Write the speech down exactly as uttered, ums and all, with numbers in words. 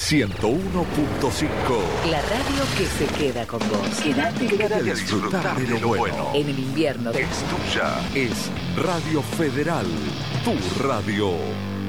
ciento uno punto cinco. La radio que se queda con vos. Quédate, quédate a disfrutar de lo bueno. En el invierno Es tuya. Es Radio Federal, tu radio.